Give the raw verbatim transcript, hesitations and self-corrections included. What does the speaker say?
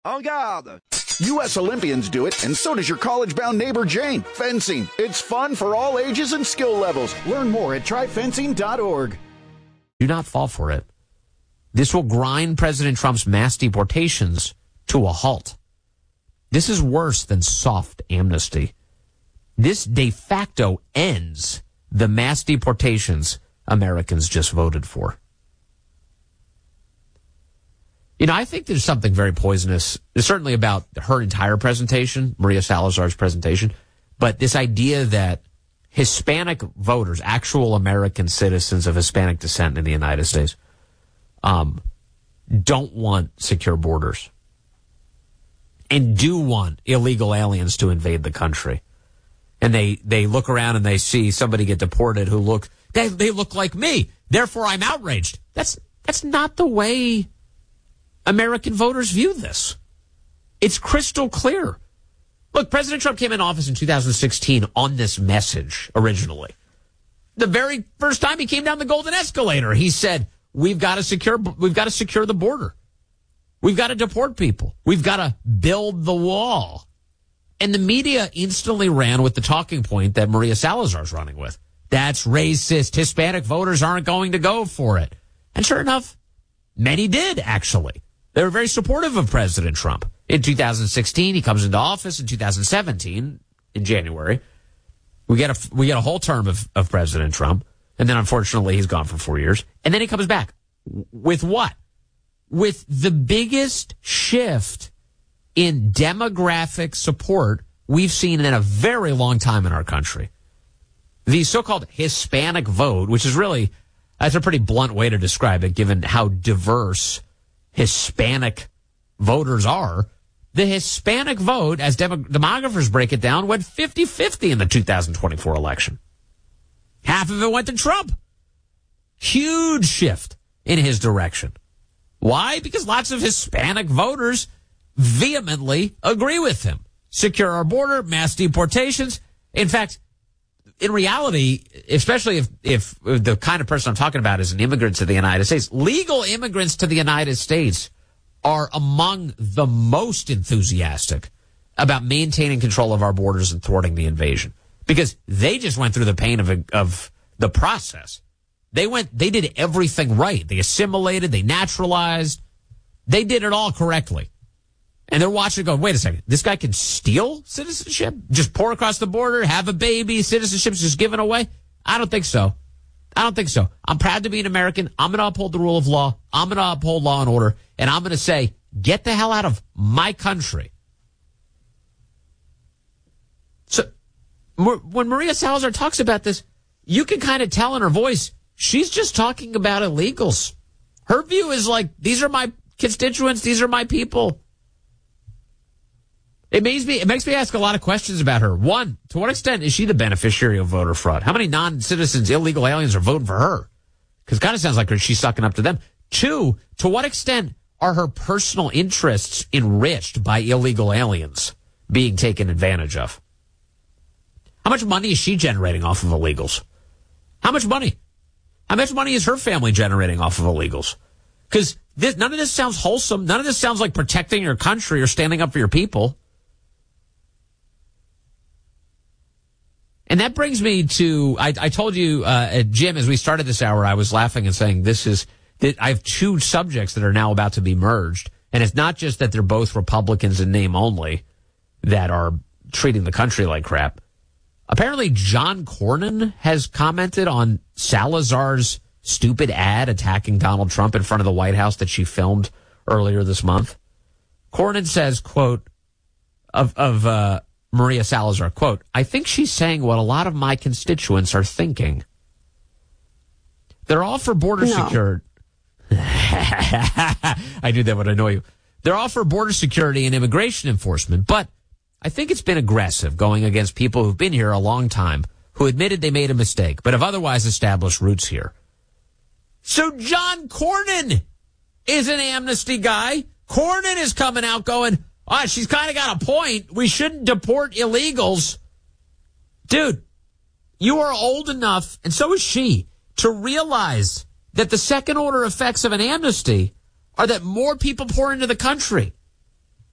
En garde! U S Olympians do it, and so does your college-bound neighbor Jane. Fencing. It's fun for all ages and skill levels. Learn more at try fencing dot org. Do not fall for it. This will grind President Trump's mass deportations to a halt. This is worse than soft amnesty. This de facto ends the mass deportations Americans just voted for. You know, I think there's something very poisonous, certainly about her entire presentation, Maria Salazar's presentation, but this idea that Hispanic voters, actual American citizens of Hispanic descent in the United States, um, don't want secure borders and do want illegal aliens to invade the country. And they, they look around and they see somebody get deported who look, they, they look like me. Therefore, I'm outraged. That's, that's not the way American voters view this. It's crystal clear. Look, President Trump came in office in two thousand sixteen on this message originally. The very first time he came down the golden escalator, he said, we've got to secure, we've got to secure the border. We've got to deport people. We've got to build the wall. And the media instantly ran with the talking point that Maria Salazar's running with. That's racist. Hispanic voters aren't going to go for it. And sure enough, many did, actually. They were very supportive of President Trump. In two thousand sixteen, he comes into office. In two thousand seventeen, in January, we get a, we get a whole term of, of President Trump. And then, unfortunately, he's gone for four years. And then he comes back. With what? With the biggest shift in demographic support we've seen in a very long time in our country. The so-called Hispanic vote, which is really, that's a pretty blunt way to describe it, given how diverse Hispanic voters are. The Hispanic vote, as dem- demographers break it down, went fifty-fifty in the two thousand twenty-four election. Half of it went to Trump. Huge shift in his direction. Why? Because lots of Hispanic voters vehemently agree with him. Secure our border, mass deportations. In fact, in reality, especially if, if the kind of person I'm talking about is an immigrant to the United States, legal immigrants to the United States are among the most enthusiastic about maintaining control of our borders and thwarting the invasion, because they just went through the pain of, a, of the process. They went, they did everything right. They assimilated, they naturalized, they did it all correctly. And they're watching going, wait a second, this guy can steal citizenship? Just pour across the border, have a baby, citizenship's just given away? I don't think so. I don't think so. I'm proud to be an American. I'm going to uphold the rule of law. I'm going to uphold law and order. And I'm going to say, get the hell out of my country. So when Maria Salazar talks about this, you can kind of tell in her voice, she's just talking about illegals. Her view is like, these are my constituents. These are my people. It makes me, it makes me ask a lot of questions about her. One, to what extent is she the beneficiary of voter fraud? How many non-citizens, illegal aliens are voting for her? Because it kind of sounds like she's sucking up to them. Two, to what extent are her personal interests enriched by illegal aliens being taken advantage of? How much money is she generating off of illegals? How much money? How much money is her family generating off of illegals? Because this, none of this sounds wholesome. None of this sounds like protecting your country or standing up for your people. And that brings me to, I, I told you, uh, Jim, as we started this hour, I was laughing and saying this is, that I have two subjects that are now about to be merged. And it's not just that they're both Republicans in name only that are treating the country like crap. Apparently, John Cornyn has commented on Salazar's stupid ad attacking Donald Trump in front of the White House that she filmed earlier this month. Cornyn says, quote, of, of, uh, Maria Salazar, quote, I think she's saying what a lot of my constituents are thinking. They're all for border no. security. I knew that would annoy you. They're all for border security and immigration enforcement, but I think it's been aggressive going against people who've been here a long time, who admitted they made a mistake, but have otherwise established roots here. So John Cornyn is an amnesty guy. Cornyn is coming out going, ah, she's kind of got a point. We shouldn't deport illegals. Dude, you are old enough, and so is she, to realize that the second order effects of an amnesty are that more people pour into the country.